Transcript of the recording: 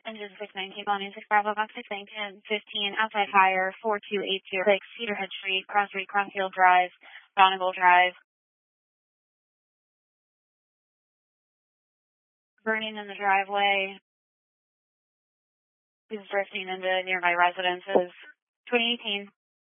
Engine 619, Bonnie 6 Bravo, box 619, 15, outside higher, 4280, Cedarhead Street, Crossfield Drive, Donegal Drive. Burning in the driveway. He's drifting into nearby residences. 2018.